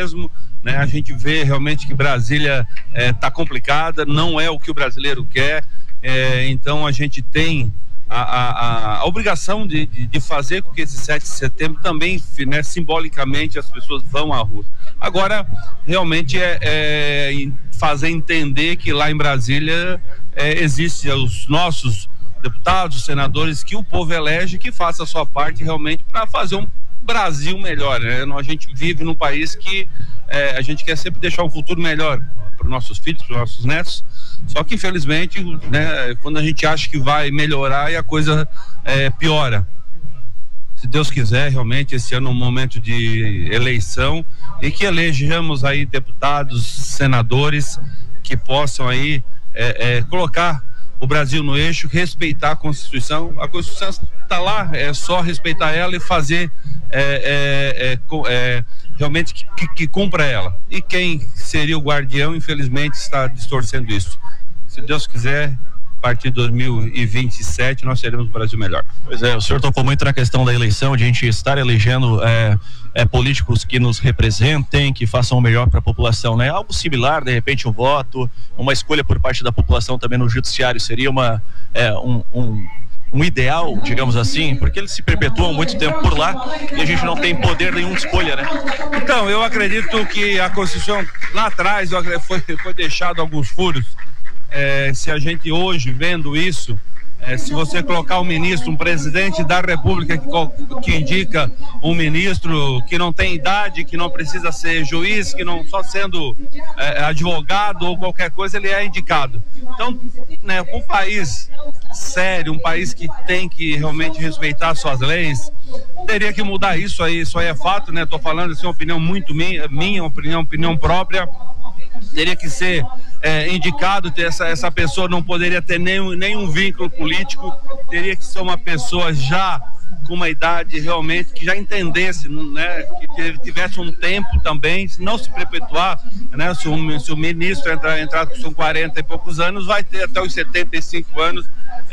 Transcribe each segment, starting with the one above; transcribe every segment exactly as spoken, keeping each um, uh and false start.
mesmo, né? A gente vê realmente que Brasília está é, complicada, não é o que o brasileiro quer, é, então a gente tem a, a, a obrigação de, de, de fazer com que esse sete de setembro também, né, simbolicamente, as pessoas vão à rua. Agora, realmente é, é fazer entender que lá em Brasília é, existem os nossos deputados, senadores que o povo elege, que faça a sua parte realmente para fazer um Brasil melhor, né? A gente vive num país que é, a gente quer sempre deixar um futuro melhor para os nossos filhos, para os nossos netos, só que infelizmente, né, quando a gente acha que vai melhorar e a coisa é, piora. Se Deus quiser, realmente esse ano é um momento de eleição e que elejamos aí deputados, senadores que possam aí é, é, colocar o Brasil no eixo, respeitar a Constituição. A Constituição está lá, é só respeitar ela e fazer é, é, é, realmente que, que, que cumpra ela. E quem seria o guardião, infelizmente, está distorcendo isso. Se Deus quiser, a partir de dois mil e vinte e sete nós teremos um Brasil melhor. Pois é, o senhor tocou muito na questão da eleição, de a gente estar elegendo é, é, políticos que nos representem, que façam o melhor para a população, né? Algo similar, de repente um voto, uma escolha por parte da população também no judiciário seria uma, é, um, um, um ideal, digamos assim, porque eles se perpetuam muito tempo por lá e a gente não tem poder nenhum de escolha, né? Então, eu acredito que a Constituição lá atrás foi, foi deixado alguns furos. É, se a gente hoje vendo isso, é, se você colocar um ministro, um presidente da República que, que indica um ministro que não tem idade, que não precisa ser juiz, que não só sendo é, advogado ou qualquer coisa, ele é indicado. Então, né, um país sério, um país que tem que realmente respeitar suas leis, teria que mudar isso aí, isso aí é fato, né? Tô falando assim, uma opinião muito minha, minha opinião, opinião própria. Teria que ser é, indicado, ter essa, essa pessoa não poderia ter nenhum, nenhum vínculo político, teria que ser uma pessoa já com uma idade realmente que já entendesse, né, que tivesse um tempo também, se não se perpetuar, né, se, um, se o ministro entrar, entrar com quarenta e poucos anos, vai ter até os setenta e cinco anos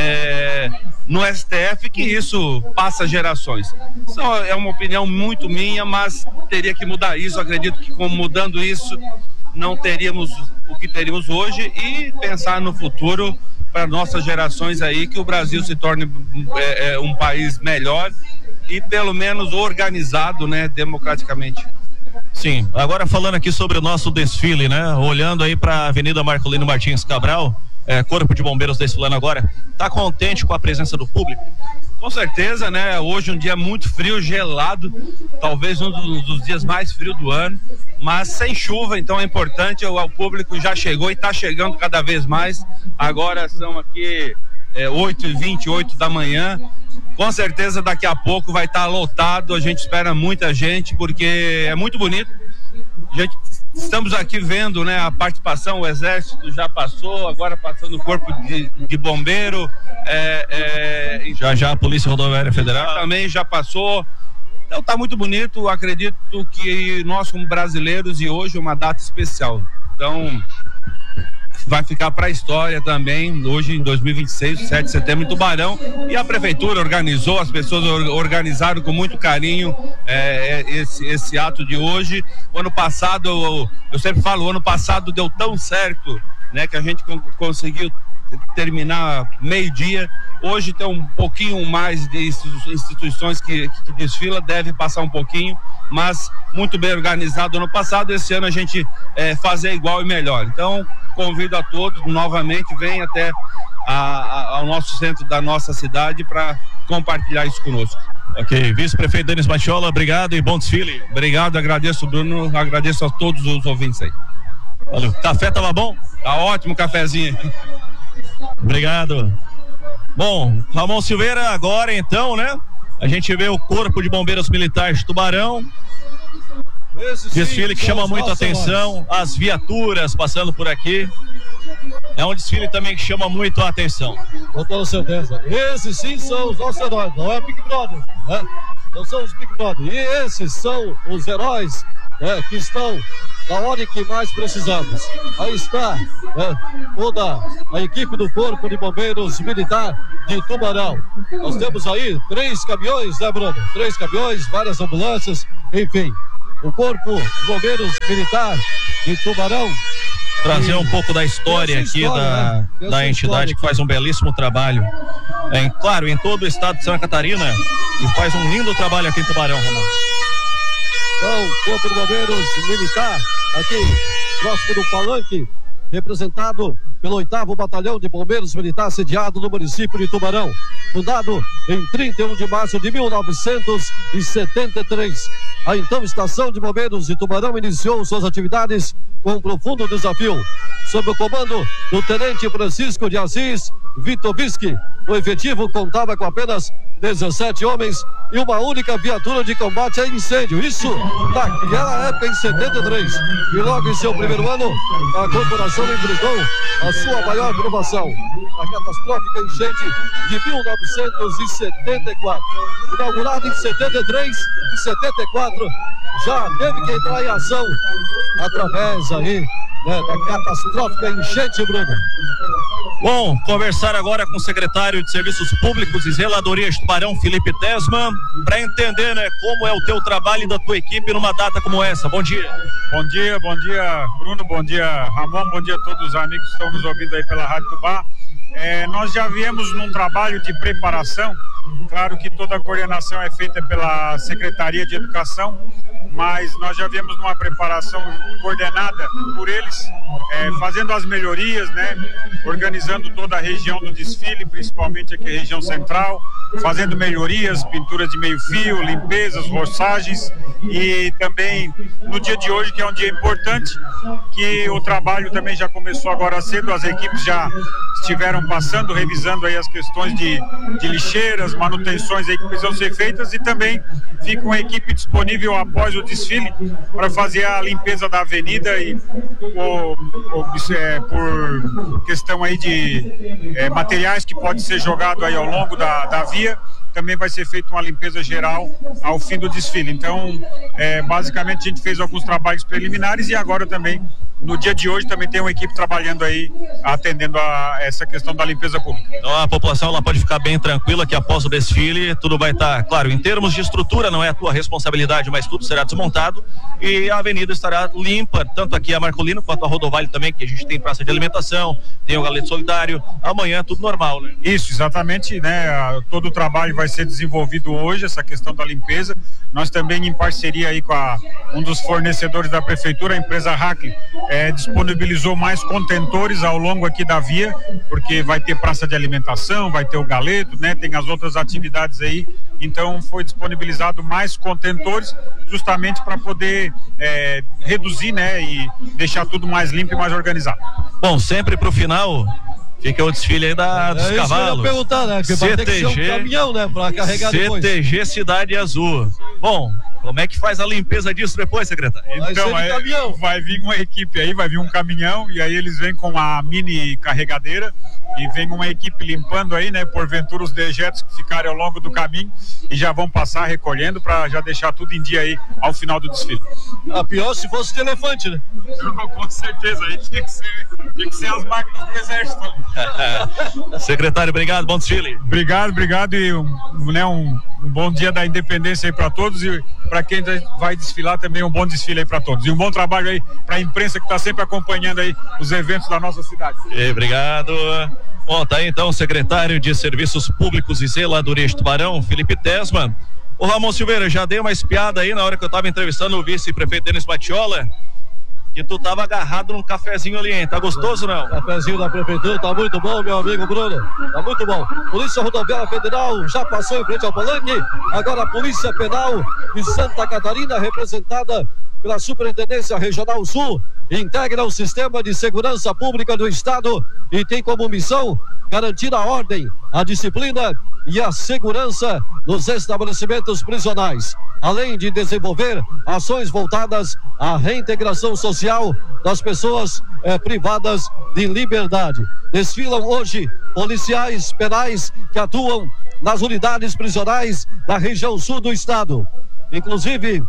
é, no S T F, que isso passa gerações. Isso é uma opinião muito minha, mas teria que mudar isso. Acredito que com mudando isso não teríamos o que teríamos hoje e pensar no futuro para nossas gerações aí, que o Brasil se torne é, é, um país melhor e pelo menos organizado, né, democraticamente. Sim, agora falando aqui sobre o nosso desfile, né, olhando aí para a Avenida Marcolino Martins Cabral, é, Corpo de Bombeiros desfilando agora, tá contente com a presença do público? Com certeza, né? Hoje um dia muito frio, gelado, talvez um dos, dos dias mais frios do ano, mas sem chuva, então é importante, o, o público já chegou e está chegando cada vez mais. Agora são aqui é, oito e vinte e oito da manhã, com certeza daqui a pouco vai estar tá lotado, a gente espera muita gente, porque é muito bonito. A gente, estamos aqui vendo, né, a participação, o Exército já passou, agora passando o Corpo de, de Bombeiro, é, é, já já a Polícia Rodoviária Federal também já passou. Então tá muito bonito, acredito que nós como brasileiros, e hoje é uma data especial, então vai ficar para a história também, hoje em dois mil e vinte e seis, sete de setembro em Tubarão, e a prefeitura organizou, as pessoas organizaram com muito carinho é, esse, esse ato de hoje. O ano passado, eu, eu sempre falo, o ano passado deu tão certo, né, que a gente conseguiu terminar meio-dia. Hoje tem um pouquinho mais de instituições que, que desfila, deve passar um pouquinho, mas muito bem organizado ano passado. Esse ano a gente é, fazer igual e melhor. Então, convido a todos novamente, venham até a, a, ao nosso centro da nossa cidade para compartilhar isso conosco. Ok, vice-prefeito Denis Matiola, obrigado e bom desfile. Obrigado, agradeço, Bruno, agradeço a todos os ouvintes aí. Valeu. Café tava bom? Tá ótimo, cafezinho. Obrigado. Bom, Ramon Silveira, agora então, né? A gente vê o Corpo de Bombeiros Militares de Tubarão. Esse desfile que chama muito a atenção, as viaturas passando por aqui. É um desfile também que chama muito a atenção. Com toda certeza. Esses sim são os nossos heróis, não é Big Brother, né? Não são os Big Brother. E esses são os heróis, né, que estão na hora em que mais precisamos. Aí está, né, toda a equipe do Corpo de Bombeiros Militar de Tubarão. Nós temos aí três caminhões, né, Bruno? Três caminhões, várias ambulâncias, enfim. o Corpo de Bombeiros Militar de Tubarão. Trazer E um pouco da história aqui história, da, né? da entidade que faz um belíssimo trabalho, em, claro, em todo o estado de Santa Catarina, e faz um lindo trabalho aqui em Tubarão, Romão. Então, Corpo de Bombeiros Militar, aqui próximo do Palanque, representado pelo oitavo Batalhão de Bombeiros Militar, sediado no município de Tubarão, fundado em trinta e um de março de mil novecentos e setenta e três. A então Estação de Bombeiros de Tubarão iniciou suas atividades com um profundo desafio. Sob o comando do Tenente Francisco de Assis Vitovisky, o efetivo contava com apenas dezessete homens e uma única viatura de combate a incêndio. Isso naquela época, em setenta e três. E logo em seu primeiro ano, a corporação enfrentou a sua maior provação, a catastrófica enchente de mil novecentos e setenta e quatro. Inaugurada em setenta e três e setenta e quatro, já teve que entrar em ação através aí, né, da catastrófica enchente, Bruno. Bom, conversar agora com o secretário de Serviços Públicos e Zeladoria de Tubarão, Felipe Tesman, para entender, né, como é o teu trabalho e da tua equipe numa data como essa. Bom dia. Bom dia, bom dia, Bruno, bom dia, Ramon, bom dia a todos os amigos que estão nos ouvindo aí pela Rádio Tubá. É, nós já viemos num trabalho de preparação, claro que toda a coordenação é feita pela Secretaria de Educação, mas nós já viemos numa preparação coordenada por eles, é, fazendo as melhorias, né, organizando toda a região do desfile, principalmente aqui a região central, fazendo melhorias, pinturas de meio fio, limpezas, roçagens, e também no dia de hoje, que é um dia importante, que o trabalho também já começou agora cedo, as equipes já estiveram passando, revisando aí as questões de, de lixeiras, manutenções aí que precisam ser feitas, e também fica uma equipe disponível após o desfile para fazer a limpeza da avenida e o, o, é, por questão aí de é, materiais que pode ser jogado aí ao longo da, da via, também vai ser feita uma limpeza geral ao fim do desfile. Então, é, basicamente a gente fez alguns trabalhos preliminares e agora também, no dia de hoje, também tem uma equipe trabalhando aí, atendendo a essa questão da limpeza pública. Então a população ela pode ficar bem tranquila que após o desfile tudo vai estar, claro, em termos de estrutura não é a tua responsabilidade, mas tudo será desmontado e a avenida estará limpa, tanto aqui a Marcolino quanto a Rodovalho também, que a gente tem praça de alimentação, tem o Galeto Solidário, amanhã tudo normal, né? Isso, exatamente, né? Todo o trabalho vai ser desenvolvido hoje, essa questão da limpeza. Nós também, em parceria aí com a, um dos fornecedores da prefeitura, a empresa Hackley, é, disponibilizou mais contentores ao longo aqui da via, porque vai ter praça de alimentação, vai ter o galeto, né? Tem as outras atividades aí, então foi disponibilizado mais contentores justamente para poder é, reduzir, né? E deixar tudo mais limpo e mais organizado. Bom, sempre pro final fica o desfile aí da, dos é cavalos. Isso que eu ia perguntar, né? Porque vai ter que ser um caminhão, né? Pra carregar depois. C T G Cidade Azul. Bom, como é que faz a limpeza disso depois, secretário? Então, vai, é, vai vir uma equipe aí, vai vir um caminhão e aí eles vêm com a mini carregadeira e vem uma equipe limpando aí, né? Porventura os dejetos que ficarem ao longo do caminho e já vão passar recolhendo para já deixar tudo em dia aí ao final do desfile. A pior se fosse de elefante, né? Com certeza, aí tinha que ser, tinha que ser as máquinas do exército ali. Secretário, obrigado, bom desfile. Obrigado, obrigado e um, né, um, um bom dia da independência aí para todos e para quem vai desfilar também um bom desfile aí para todos. E um bom trabalho aí para a imprensa que está sempre acompanhando aí os eventos da nossa cidade. E, obrigado. Bom, tá aí então o secretário de Serviços Públicos e Zeladoria de Tubarão, Felipe Tesman. Ô Ramon Silveira, já dei uma espiada aí na hora que eu estava entrevistando o vice-prefeito Denis Batiola, que tu tava agarrado num cafezinho ali, hein? Tá gostoso não? Cafezinho da prefeitura, tá muito bom, meu amigo Bruno. Tá muito bom. Polícia Rodoviária Federal já passou em frente ao Palanque. Agora a Polícia Penal de Santa Catarina, representada pela Superintendência Regional Sul, integra o Sistema de Segurança Pública do Estado e tem como missão garantir a ordem, a disciplina e a segurança nos estabelecimentos prisionais, além de desenvolver ações voltadas à reintegração social das pessoas eh, privadas de liberdade. Desfilam hoje policiais penais que atuam nas unidades prisionais da região sul do estado. Inclusive,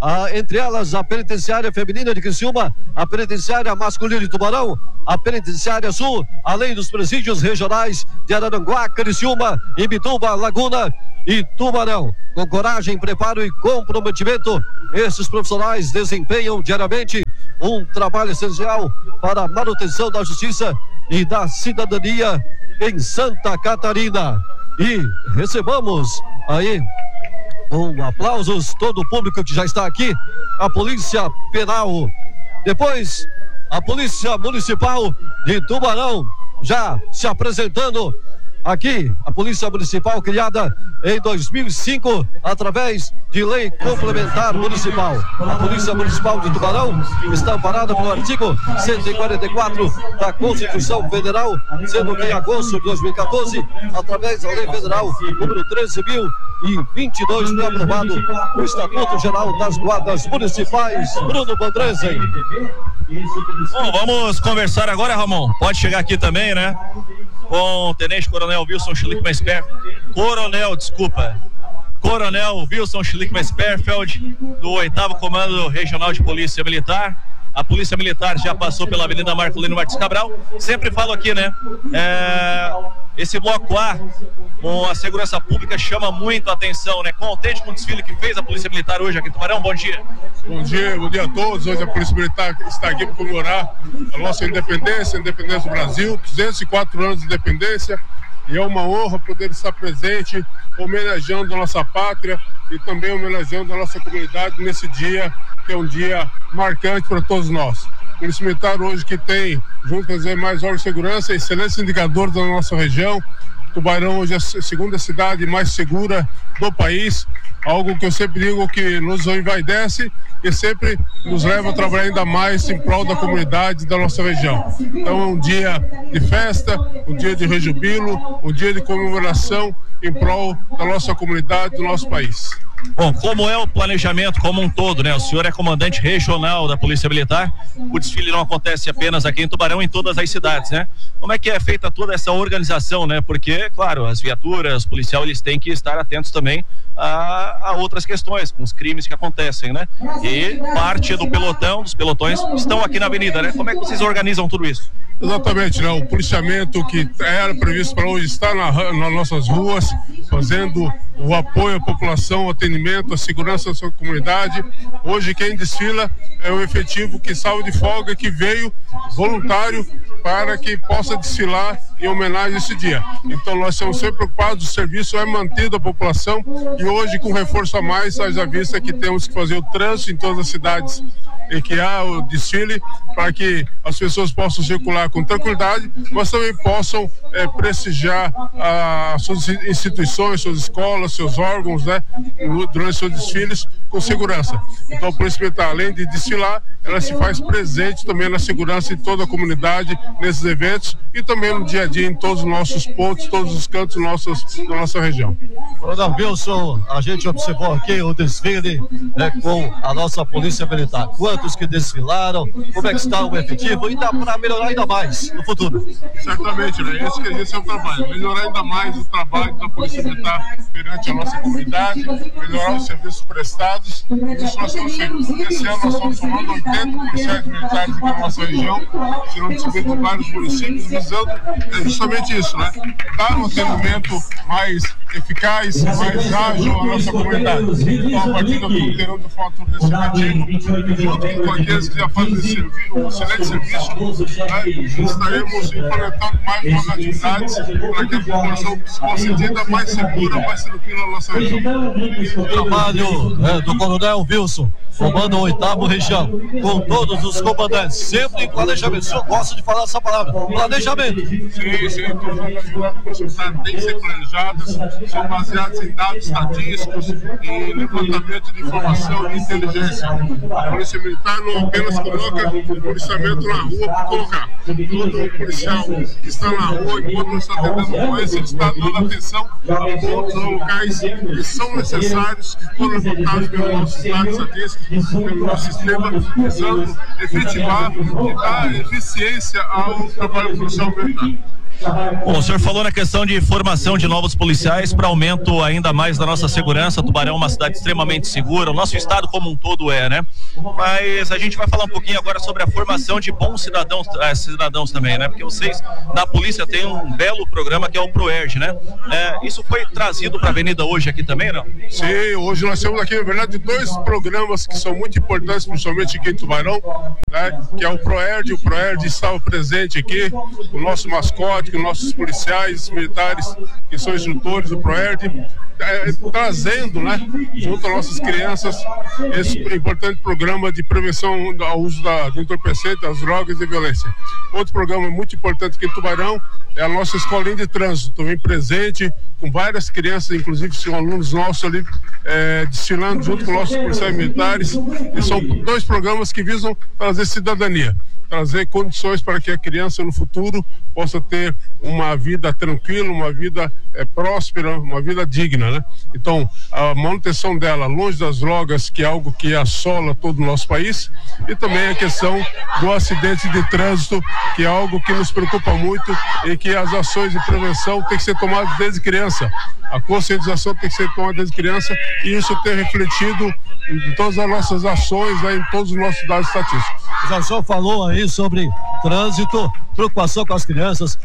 ah, entre elas a penitenciária feminina de Criciúma, a penitenciária masculina de Tubarão, a penitenciária sul, além dos presídios regionais de Araranguá, Criciúma, Imbituba, Laguna e Tubarão. Com coragem, preparo e comprometimento, esses profissionais desempenham diariamente um trabalho essencial para a manutenção da justiça e da cidadania em Santa Catarina. E recebamos aí com aplausos todo o público que já está aqui, a Polícia Penal. Depois, a Polícia Municipal de Tubarão já se apresentando aqui, a Polícia Municipal criada em dois mil e cinco através de lei complementar municipal. A Polícia Municipal de Tubarão está amparada pelo artigo cento e quarenta e quatro da Constituição Federal, sendo que em agosto de dois mil e quatorze, através da Lei Federal número treze mil e vinte e dois, foi aprovado o Estatuto Geral das Guardas Municipais. Bruno Bandresen. Bom, vamos conversar agora, Ramon. Pode chegar aqui também, né? Com o Tenente Coronel Wilson Schlickman-Sperr. Coronel, desculpa. Coronel Wilson Schlickman-Sperfeld, do oitavo Comando Regional de Polícia Militar. A Polícia Militar já passou pela Avenida Marcolino Martins Cabral. Sempre falo aqui, né? É... Esse bloco A, com a segurança pública, chama muito a atenção, né? Contente com o desfile que fez a Polícia Militar hoje aqui em Tubarão. Bom dia. Bom dia, bom dia a todos. Hoje a Polícia Militar está aqui para comemorar a nossa independência, a independência do Brasil, duzentos e quatro anos de independência. E é uma honra poder estar presente, homenageando a nossa pátria e também homenageando a nossa comunidade nesse dia, que é um dia marcante para todos nós. A Polícia Militar hoje que tem, junto com os demais órgãos de segurança, excelentes indicadores da nossa região. Tubarão hoje é a segunda cidade mais segura do país, algo que eu sempre digo que nos envaidece e sempre nos leva a trabalhar ainda mais em prol da comunidade da nossa região. Então é um dia de festa, um dia de rejubilo, um dia de comemoração em prol da nossa comunidade, do nosso país. Bom, como é o planejamento como um todo, né? O senhor é comandante regional da Polícia Militar, o desfile não acontece apenas aqui em Tubarão, em todas as cidades, né? Como é que é feita toda essa organização, né? Porque, claro, as viaturas, os policiais, eles têm que estar atentos também a, a outras questões, com os crimes que acontecem, né? E parte do pelotão, dos pelotões, estão aqui na avenida, né? Como é que vocês organizam tudo isso? Exatamente, né? O policiamento que era previsto para hoje está na, nas nossas ruas, fazendo o apoio à população, o atendimento, a segurança da sua comunidade. Hoje quem desfila é o efetivo que saiu de folga, que veio voluntário para que possa desfilar em homenagem a esse dia. Então nós estamos sempre preocupados, o serviço é mantido à população e hoje com reforço a mais, haja vista que temos que fazer o trânsito em todas as cidades e que há o desfile para que as pessoas possam circular com tranquilidade, mas também possam é, prestigiar as suas instituições, suas escolas, seus órgãos, né, durante seus desfiles com segurança. Então a Polícia Militar, além de desfilar, ela se faz presente também na segurança de toda a comunidade nesses eventos e também no dia a dia em todos os nossos pontos, todos os cantos nossos, da nossa região. Coronel Wilson, a gente observou aqui o desfile, né, com a nossa Polícia Militar. Quantos que desfilaram, como é que está o efetivo e dá para melhorar ainda mais no futuro? Certamente, né? Esse, esse é o trabalho, melhorar ainda mais o trabalho da Polícia Militar perante a nossa comunidade, melhorar os serviços prestados. Isso nós temos feito. Esse ano nós estamos somando oitenta policiais militares aqui na nossa região, tirando serviço de vários municípios, visando é justamente isso, né? Dar um atendimento mais eficaz, mais ágil à nossa comunidade. Então, a partir do terão de fato desse objetivo, junto com aqueles que já fazem esse serviço, um excelente serviço, né? Estaremos implementando mais novas atividades para que a população se possa ainda mais segura, mais tranquila na nossa região. O trabalho é, do Coronel Wilson, comando o oitavo região, com todos os comandantes, sempre em planejamento. O senhor gosta de falar essa palavra, planejamento. Sim, sim, todas as atividades têm que ser planejadas, são baseadas em dados estatísticos, em levantamento de informação e inteligência. A Polícia Militar não apenas coloca o policiamento na rua para colocar. Todo policial que está na rua, enquanto não está atendendo doença, ele está dando atenção a pontos ou locais que são necessários, que foram levantados pelos nossos dados estatísticos, pelo nosso sistema, visando efetivar e dar eficiência ao trabalho policial militar. Bom, o senhor falou na questão de formação de novos policiais para aumento ainda mais da nossa segurança. Tubarão é uma cidade extremamente segura, o nosso estado como um todo é, né? Mas a gente vai falar um pouquinho agora sobre a formação de bons cidadãos, eh, cidadãos também, né? Porque vocês na polícia têm um belo programa que é o ProERD, né? É, isso foi trazido para a Avenida hoje aqui também, não? Sim, hoje nós temos aqui, na verdade, dois programas que são muito importantes, principalmente aqui em Tubarão, né? Que é o ProERD. O ProERD estava presente aqui, o nosso mascote, que os nossos policiais militares, que são instrutores do ProERD, é, trazendo, né, junto às nossas crianças, esse importante programa de prevenção ao uso da, do entorpecente, das drogas e violência. Outro programa muito importante aqui em Tubarão é a nossa escolinha de trânsito, também presente, com várias crianças, inclusive são alunos nossos ali, é, desfilando junto com nossos policiais militares, e são dois programas que visam trazer cidadania, trazer condições para que a criança no futuro possa ter uma vida tranquila, uma vida é, próspera, uma vida digna, né? Então, a manutenção dela longe das drogas, que é algo que assola todo o nosso país, e também a questão do acidente de trânsito, que é algo que nos preocupa muito e que as ações de prevenção têm que ser tomadas desde criança. A conscientização tem que ser tomada desde criança, e isso tem refletido em todas as nossas ações, né, em todos os nossos dados estatísticos. Já o senhor falou aí sobre trânsito, preocupação com as crianças,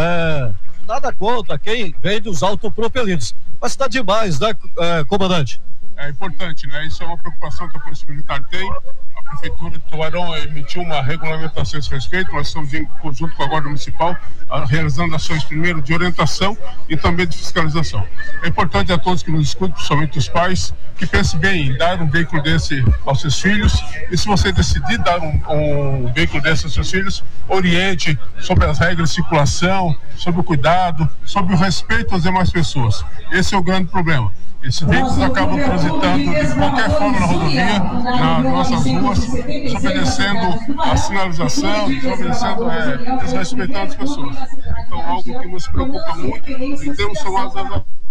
é, nada contra quem vem dos autopropelidos, mas está demais, né, é, comandante? É importante, né? Isso é uma preocupação que a Polícia Militar tem. A Prefeitura de Tubarão emitiu uma regulamentação a esse respeito. Nós estamos em conjunto com a Guarda Municipal, realizando ações primeiro de orientação e também de fiscalização. É importante a todos que nos escutam, principalmente os pais, que pensem bem em dar um veículo desse aos seus filhos, e se você decidir dar um, um veículo desse aos seus filhos, oriente sobre as regras de circulação, sobre o cuidado, sobre o respeito às demais pessoas. Esse é o grande problema. Esses veículos acabam transitando de qualquer forma na rodovia, nas nossas ruas, desobedecendo a sinalização, desobedecendo, é, desrespeitando as pessoas. Então, algo que nos preocupa muito, e temos tomado as